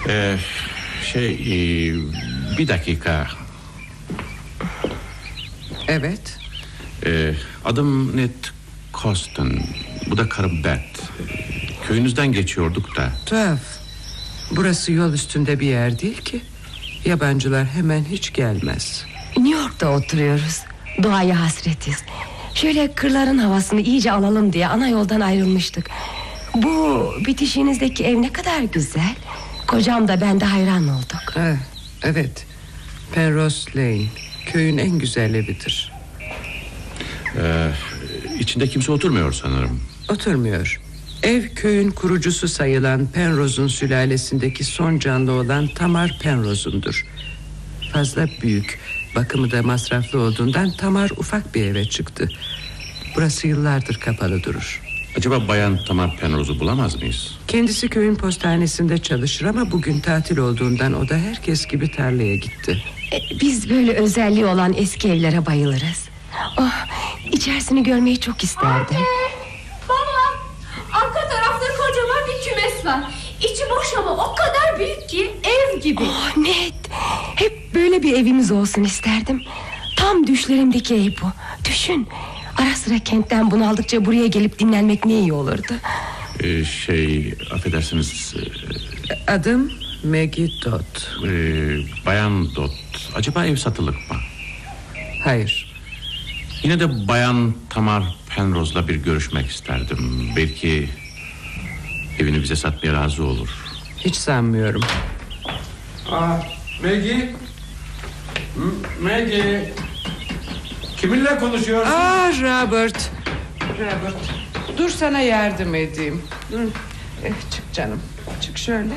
Bir dakika. Evet. Adım Ned Coston. Bu da karım Beth. Köyünüzden geçiyorduk da. Tuhaf. Burası yol üstünde bir yer değil ki. Yabancılar hemen hiç gelmez. New York'ta oturuyoruz. Doğaya hasretiz. Şöyle kırların havasını iyice alalım diye ana yoldan ayrılmıştık. Bu bitişinizdeki ev ne kadar güzel. Kocam da ben de hayran olduk. Evet. Penrose Lane. Köyün en güzel evidir. İçinde kimse oturmuyor sanırım. Oturmuyor. Ev köyün kurucusu sayılan Penrose'un sülalesindeki son canlı olan Tamar Penrose'undur. Fazla büyük, bakımı da masraflı olduğundan Tamar ufak bir eve çıktı. Burası yıllardır kapalı durur. Acaba Bayan Tamar Penrose'u bulamaz mıyız? Kendisi köyün postanesinde çalışır ama bugün tatil olduğundan o da herkes gibi tarlaya gitti. Biz böyle özelliği olan eski evlere bayılırız. İçerisini görmeyi çok isterdim. Baba, arka tarafta kocaman bir kümes var. İçi boş ama o kadar büyük ki ev gibi. Ned, hep böyle bir evimiz olsun isterdim. Tam düşlerimdeki ev bu. Düşün, ara sıra kentten bunaldıkça buraya gelip dinlenmek ne iyi olurdu. Affedersiniz. Adım Maggie Dodd. Bayan Dodd. Acaba ev satılık mı? Hayır. Yine de Bayan Tamar Penrose'la bir görüşmek isterdim. Belki evini bize satmaya razı olur. Hiç sanmıyorum. Maggie. Maggie. Kiminle konuşuyorsun? Robert. Dur sana yardım edeyim. Çık canım. Çık şöyle.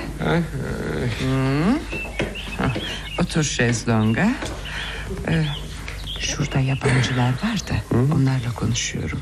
Otur şezlonga. Şurada yabancılar var da onlarla konuşuyorum.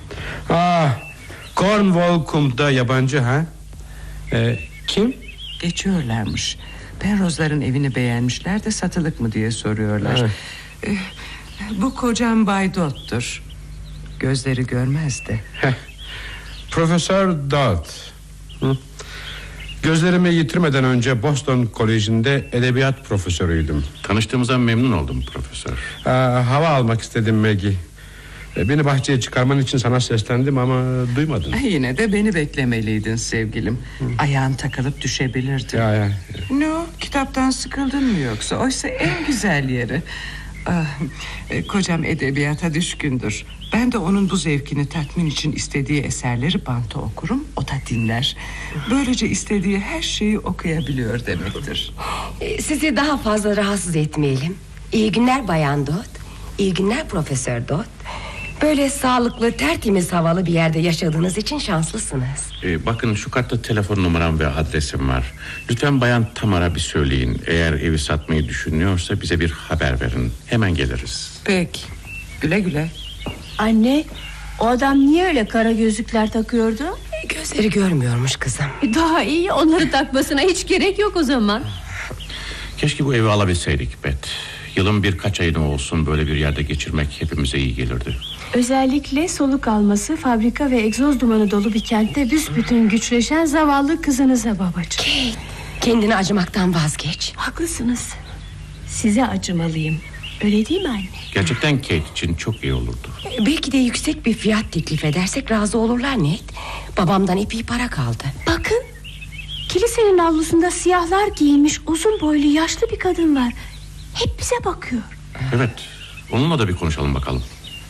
Cornwall yabancı ha? Kim? Geçiyorlarmış. Penrose'ların evini beğenmişler de satılık mı diye soruyorlar. Bu kocam Bay Dodd'dur. Gözleri görmezdi. Profesör Dodd. Gözlerimi yitirmeden önce Boston Koleji'nde edebiyat profesörüydüm. Tanıştığımıza memnun oldum profesör. Hava almak istedim Maggie. Beni bahçeye çıkarman için sana seslendim ama duymadın. Yine de beni beklemeliydin sevgilim. Ayağın takılıp düşebilirdin. Ne o? Kitaptan sıkıldın mı yoksa? Oysa en güzel yeri. Kocam edebiyata düşkündür. Ben de onun bu zevkini tatmin için istediği eserleri banta okurum, o da dinler. Böylece istediği her şeyi okuyabiliyor demektir. Sizi daha fazla rahatsız etmeyelim. İyi günler Bayan Dodd. İyi günler Profesör Dodd. Böyle sağlıklı, tertemiz havalı bir yerde yaşadığınız için şanslısınız. Bakın şu kartta telefon numaram ve adresim var. Lütfen Bayan Tamar'a bir söyleyin. Eğer evi satmayı düşünüyorsa bize bir haber verin. Hemen geliriz. Peki. Güle güle. Anne, o adam niye öyle kara gözlükler takıyordu? Gözleri görmüyormuş kızım. Daha iyi, onları takmasına hiç gerek yok o zaman. Keşke bu evi alabilseydik Beth. Yılın birkaç ayını olsun böyle bir yerde geçirmek hepimize iyi gelirdi. Özellikle soluk alması, fabrika ve egzoz dumanı dolu bir kentte büsbütün güçleşen zavallı kızınıza babacığım. Kate, kendini acımaktan vazgeç. Haklısınız. Size acımalıyım. Öyle değil mi anne? Gerçekten Kate için çok iyi olurdu. Belki de yüksek bir fiyat teklif edersek razı olurlar Ned. Babamdan epey para kaldı. Bakın, kilisenin avlusunda siyahlar giyilmiş uzun boylu yaşlı bir kadın var. Hep bize bakıyor. Evet, onunla da bir konuşalım bakalım.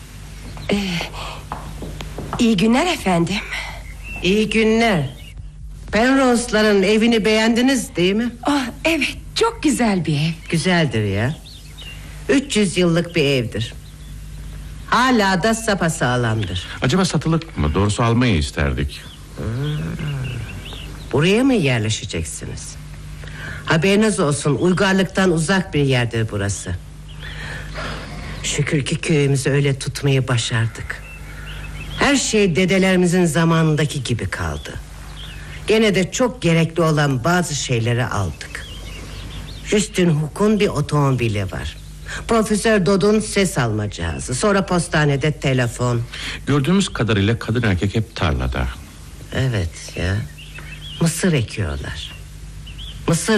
İyi günler efendim. İyi günler. Penrose'ların evini beğendiniz değil mi? Evet, çok güzel bir ev. Güzeldir ya. 300 yıllık bir evdir. Hala da sapasağlamdır. Acaba satılık mı? Doğrusu almayı isterdik. Buraya mı yerleşeceksiniz? Haberiniz olsun, uygarlıktan uzak bir yerdir burası. Şükür ki köyümüzü öyle tutmayı başardık. Her şey dedelerimizin zamanındaki gibi kaldı. Gene de çok gerekli olan bazı şeyleri aldık. Justin Hook'un bir otomobili var. Profesör Dodd'un ses alma cihazı. Sonra postanede telefon. Gördüğümüz kadarıyla kadın erkek hep tarlada. Evet ya. Mısır ekiyorlar. Mısır